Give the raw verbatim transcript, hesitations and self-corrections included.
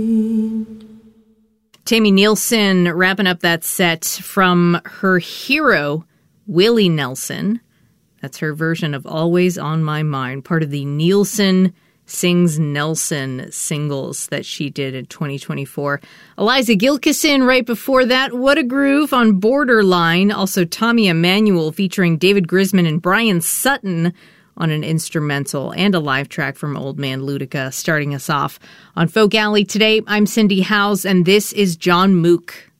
Tammy Nielsen wrapping up that set from her hero, Willie Nelson. That's her version of Always on My Mind, part of the Nielsen Sings Nelson singles that she did in twenty twenty-four. Eliza Gilkison right before that. What a Groove on Borderline. Also Tommy Emmanuel featuring David Grisman and Brian Sutton on an instrumental, and a live track from Old Man Ludica starting us off on Folk Alley today. I'm Cindy Howes, and this is John Mook.